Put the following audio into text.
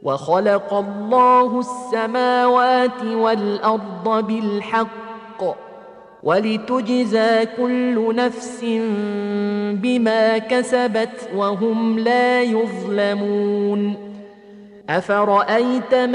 وخلق الله السماوات والأرض بالحق ولتجزى كل نفس بما كسبت وهم لا يظلمون. أفرأيت